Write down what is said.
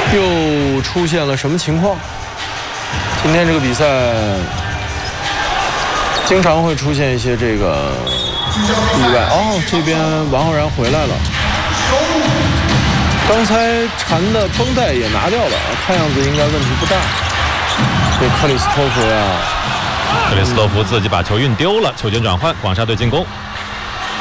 又出现了什么情况？今天这个比赛经常会出现一些这个意外。哦，这边王浩然回来了，刚才缠的绷带也拿掉了，看样子应该问题不大。这克里斯托弗呀， 克里斯托弗自己把球运丢了，球权转换，广厦队进攻。